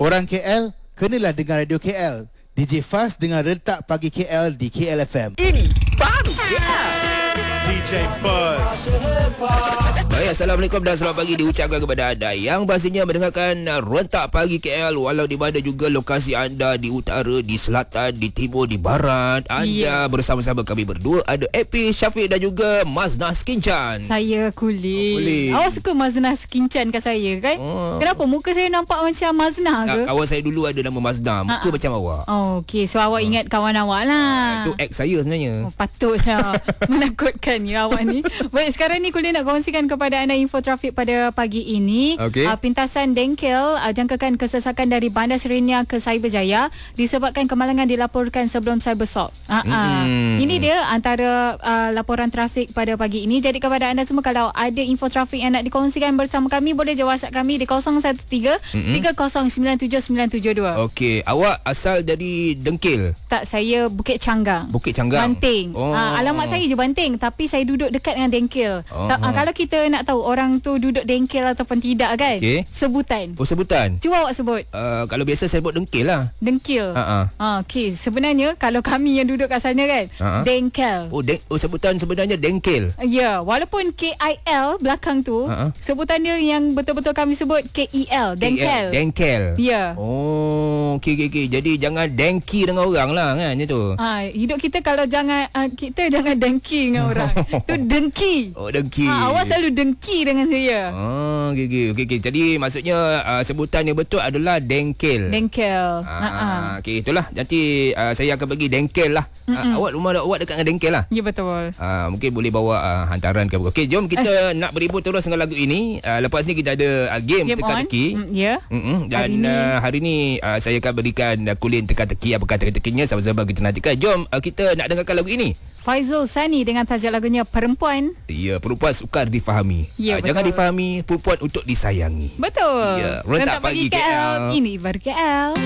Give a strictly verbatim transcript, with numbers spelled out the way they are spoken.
Orang K L, kenalah dengan Radio K L. D J Faz dengan Rentak Pagi K L di K L F M. Ini baru K L. D J Buzz. Baik, Assalamualaikum dan selamat pagi diucapkan kepada anda yang pastinya mendengarkan Rentak Pagi K L walau di mana juga lokasi anda, di utara, di selatan, di timur, di barat. Anda yeah. bersama-sama kami berdua. Ada A P, Syafiq dan juga Maznah Skincan. Saya Kulit. Oh, Kulit. Awak suka Maznah Skincan kan saya kan? Oh. Kenapa muka saya nampak macam Maznah ke? Nah, awak saya dulu ada nama Maznah. Muka Ha-ha. macam awak. Oh, okey. So awak ingat kawan awak lah. Itu ex saya sebenarnya. Oh, patutlah. Menakutkan ya awak ni. Baik, sekarang ni Kulit nak kongsikan kepada anda info trafik pada pagi ini. Okay. Uh, pintasan Dengkel uh, jangkakan kesesakan dari Bandar Serenia ke Cyberjaya disebabkan kemalangan dilaporkan sebelum Cybersok. Uh, uh. Mm-hmm. Ini dia antara uh, laporan trafik pada pagi ini. Jadi kepada anda semua, kalau ada info trafik yang nak dikongsikan bersama kami, boleh je WhatsApp kami di kosong satu tiga tiga kosong sembilan tujuh sembilan tujuh dua. Okey, awak asal dari Dengkil? Tak, saya Bukit Canggang. Bukit Canggang. Banting. Oh. Uh, alamat saya je Banting, tapi saya duduk dekat dengan Dengkil. Oh. Uh, kalau kita nak tahu orang tu duduk Dengkil ataupun tidak kan, okay. sebutan. Oh, sebutan. Cuba awak sebut. Uh, kalau biasa saya sebut Dengkil lah. Dengkil. Uh-uh. Ah, okey. Sebenarnya kalau kami yang duduk kat sana kan, uh-huh. Dengkel. Oh, deng- oh, sebutan sebenarnya Dengkil. Ya, yeah, walaupun K I L belakang tu, uh-huh. sebutan dia yang betul-betul kami sebut K E L, Dengkel. Dengkel. Ya. Yeah. Oh, okey okey okey. Jadi jangan dengki dengan orang lah kan itu. Ah, hidup kita kalau jangan uh, kita jangan dengki dengan orang. Tu dengki. Oh, dengki. Ha, awak selalu dengki dengan saya. Oh, okey okey okey okey. Jadi maksudnya uh, sebutan yang betul adalah Dengkel. Dengkel. Ah, Ha. okey, itulah. Nanti uh, saya akan pergi Dengkel lah. Uh, awak rumah awak dekat dengan Dengkel lah. Ya, betul. Uh, mungkin boleh bawa uh, hantaran ke apa. Okey, jom kita eh. nak berhibur terus dengan lagu ini. Uh, lepas ni kita ada uh, game, game teka-teki. Mm, ya. Yeah. Dan hari ni, uh, hari ni uh, saya akan berikan uh, Kulit teka-teki. Apakah teka-tekinya sama-sama kita nantikan. Jom uh, kita nak dengarkan lagu ini. Faizul Sani dengan tajuk lagunya Perempuan. Ya, perempuan sukar difahami. Ya, uh, jangan difahami, perempuan untuk disayangi. Betul. Ya, Rentak Pagi K L. Ini baru K L.